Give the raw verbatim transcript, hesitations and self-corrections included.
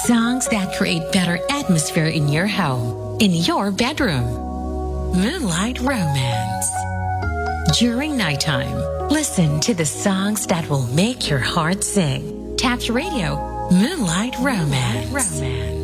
Songs that create better atmosphere in your home, in your bedroom. Moonlight Romance. During nighttime, listen to the songs that will make your heart sing. Tap your radio. Moonlight Romance. Romance.